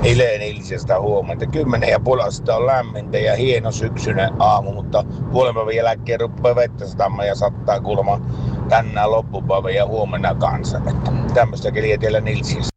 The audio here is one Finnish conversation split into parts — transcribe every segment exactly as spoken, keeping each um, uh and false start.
Ileen ilsestä huomenta. Kymmenen ja puoli astetta on lämmintä ja hieno syksyinen aamu, mutta puolenpäivän jälkeen rupeaa vettä satamaan ja sattaa kuulemma tänään loppupäivän ja huomenna kanssa. Tämmöistä keliä teillä Nilsissä.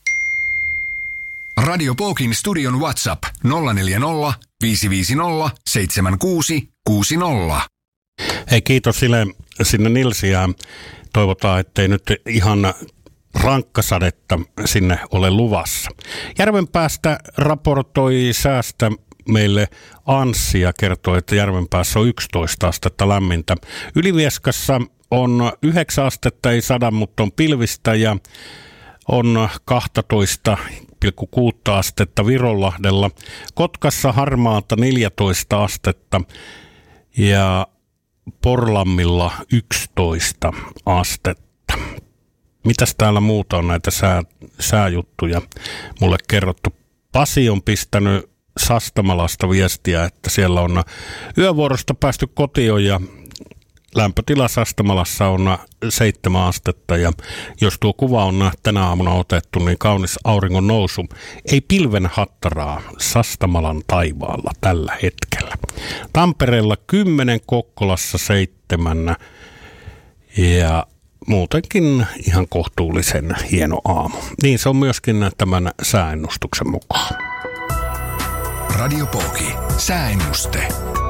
Radio Pokin studion WhatsApp nolla neljä nolla, viisi viisi nolla, seitsemän kuusi kuusi nolla. Hei, kiitos sille sinne Nilsiään. Toivotaan, ettei nyt ihan rankkasadetta sinne ole luvassa. Järvenpäästä raportoi säästä meille Anssi ja kertoo, että Järvenpäässä on yksitoista astetta lämmintä. Ylivieskassa on yhdeksän astetta, ei sada, mutta on pilvistä ja on kaksitoista pilkku kuusi astetta Vironlahdella. Kotkassa harmaata neljätoista astetta ja Porlammilla yksitoista astetta. Mitäs täällä muuta on näitä sää, sääjuttuja mulle kerrottu? Pasi on pistänyt Sastamalasta viestiä, että siellä on yövuorosta päästy kotiin ja lämpötila Sastamalassa on seitsemän astetta ja jos tuo kuva on tänä aamuna otettu, niin kaunis auringon nousu. Ei pilven hattaraa Sastamalan taivaalla tällä hetkellä. Tampereella kymmenen, Kokkolassa seitsemän ja muutenkin ihan kohtuullisen hieno aamu. Niin se on myöskin tämän sääennustuksen mukaan. Radio Poki, sääennuste.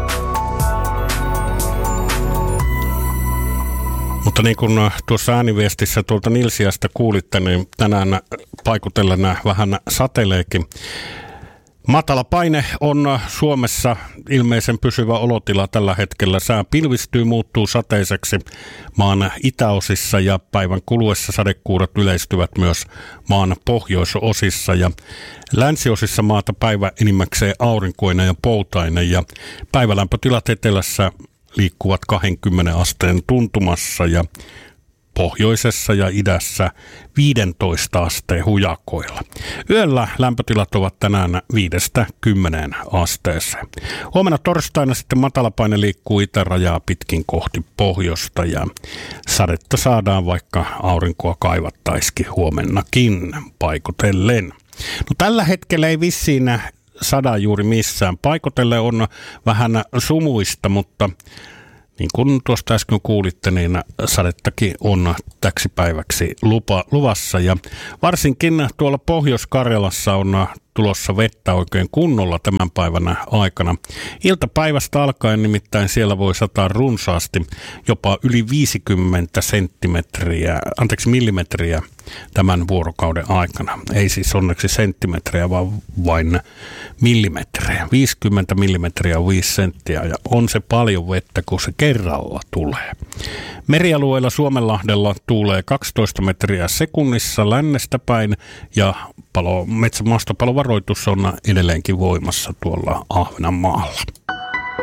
Mutta niin kuin tuossa ääniviestissä tuolta Nilsiästä kuulitte, niin tänään paikutellen vähän sateleekin. Matala paine on Suomessa ilmeisen pysyvä olotila tällä hetkellä. Sää pilvistyy, muuttuu sateiseksi maan itäosissa ja päivän kuluessa sadekuurat yleistyvät myös maan pohjoisosissa. Ja länsiosissa maata päivä enimmäkseen aurinkoinen ja poutainen ja päivälämpötilat etelässä liikkuvat kaksikymmentä asteen tuntumassa ja pohjoisessa ja idässä viisitoista asteen hujakoilla. Yöllä lämpötilat ovat tänään viidestä kymmeneen asteeseen. Huomenna torstaina sitten matalapaine liikkuu itärajaa pitkin kohti pohjoista ja sadetta saadaan, vaikka aurinkoa kaivattaisikin huomennakin paikotellen. No, tällä hetkellä ei vissiin sada juuri missään. Paikotelle on vähän sumuista, mutta niin kuin tuosta äsken kuulitte, niin sadettakin on täksi päiväksi lupa, luvassa. Ja varsinkin tuolla Pohjois-Karjalassa on tulossa vettä oikein kunnolla tämän päivänä aikana. Iltapäivästä alkaen nimittäin siellä voi sataa runsaasti, jopa yli viisikymmentä senttimetriä, anteeksi millimetriä tämän vuorokauden aikana. Ei siis onneksi senttimetriä, vaan vain millimetriä. viisikymmentä millimetriä on viisi senttiä ja on se paljon vettä, kun se kerralla tulee. Merialueella Suomenlahdella tuulee kaksitoista metriä sekunnissa lännestä päin ja palo, metsämaastopalovaroitus on edelleenkin voimassa tuolla Ahvenanmaalla.